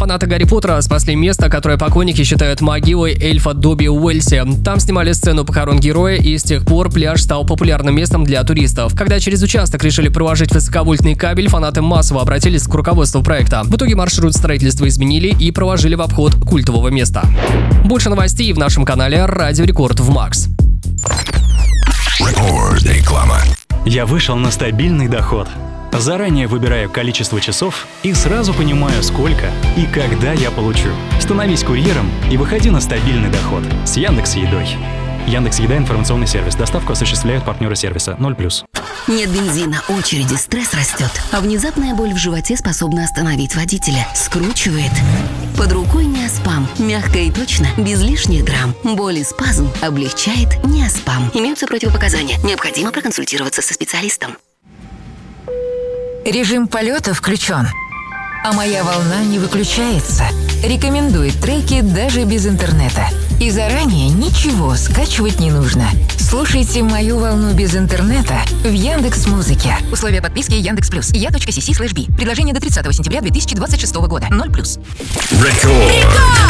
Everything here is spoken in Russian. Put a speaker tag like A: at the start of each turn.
A: Фанаты Гарри Поттера спасли место, которое покойники считают могилой эльфа Добби Уэльси. Там снимали сцену похорон героя, и с тех пор пляж стал популярным местом для туристов. Когда через участок решили проложить высоковольтный кабель, фанаты массово обратились к руководству проекта. В итоге маршрут строительства изменили и проложили в обход культового места. Больше новостей в нашем канале Радио Рекорд в Макс.
B: Реклама.
C: Я вышел на стабильный доход. Заранее выбираю количество часов и сразу понимаю, сколько и когда я получу. Становись курьером и выходи на стабильный доход с Яндекс.Едой. Яндекс.Еда — информационный сервис. Доставку осуществляют партнеры сервиса 0+.
D: Нет бензина, очереди, стресс растет. А внезапная боль в животе способна остановить водителя. Скручивает. Под рукой Неоспам. Мягко и точно, без лишних драм. Боль и спазм облегчает Неоспам. Имеются противопоказания. Необходимо проконсультироваться со специалистом.
E: Режим полета включен, а моя волна не выключается. Рекомендует треки даже без интернета. И заранее ничего скачивать не нужно. Слушайте мою волну без интернета в Яндекс.Музыке. Условия подписки Яндекс.Плюс. Я.cc/b. Предложение до 30 сентября 2026 года. 0+.
B: Рекорд.